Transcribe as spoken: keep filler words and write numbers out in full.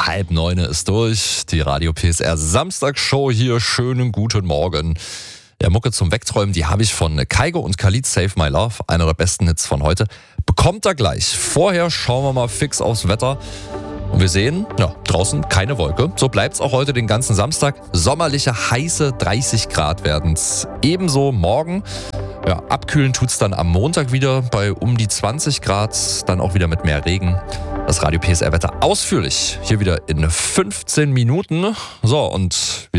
halb neun ist durch. Die Radio P S R Samstagsshow hier. Schönen guten Morgen. Ja, Mucke zum Wegträumen, die habe ich von Kygo und Khalid, Save My Love, einer der besten Hits von heute. Bekommt er gleich. Vorher schauen wir mal fix aufs Wetter. Und wir sehen, ja, draußen keine Wolke. So bleibt es auch heute den ganzen Samstag. Sommerliche, heiße dreißig Grad werden es. Ebenso morgen. Ja, abkühlen tut's dann am Montag wieder bei um die zwanzig Grad. Dann auch wieder mit mehr Regen. Das Radio P S R Wetter ausführlich hier wieder in fünfzehn Minuten. So, und wir